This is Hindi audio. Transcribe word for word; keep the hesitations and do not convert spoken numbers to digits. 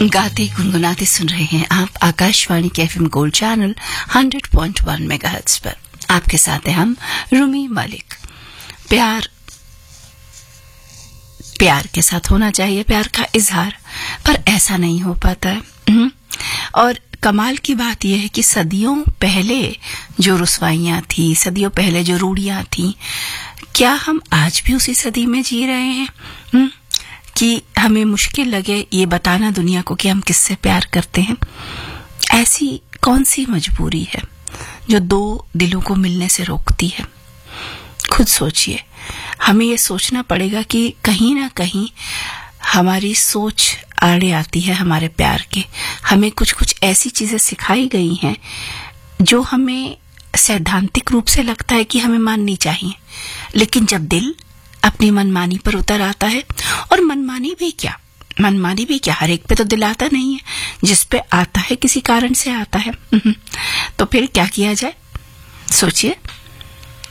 गाते गुनगुनाते सुन रहे हैं आप आकाशवाणी के FM gold channel hundred point one megahertz पर। आपके साथ हैं हम रूमी मलिक। प्यार प्यार के साथ होना चाहिए, प्यार का इजहार, पर ऐसा नहीं हो पाता है। और कमाल की बात यह है कि सदियों पहले जो रुसवाइयां थी, सदियों पहले जो रूढ़ियां थी, क्या हम आज भी उसी सदी में जी रहे हैं? हुँ? कि हमें मुश्किल लगे ये बताना दुनिया को कि हम किससे प्यार करते हैं। ऐसी कौन सी मजबूरी है जो दो दिलों को मिलने से रोकती है? खुद सोचिए। हमें ये सोचना पड़ेगा कि कहीं ना कहीं हमारी सोच आड़े आती है हमारे प्यार के। हमें कुछ कुछ ऐसी चीजें सिखाई गई हैं जो हमें सैद्धांतिक रूप से लगता है कि हमें माननी चाहिए, लेकिन जब दिल अपनी मनमानी पर उतर आता है, और मनमानी भी क्या मनमानी भी क्या हर एक पे तो दिल आता नहीं है, जिस पे आता है किसी कारण से आता है, तो फिर क्या किया जाए? सोचिए।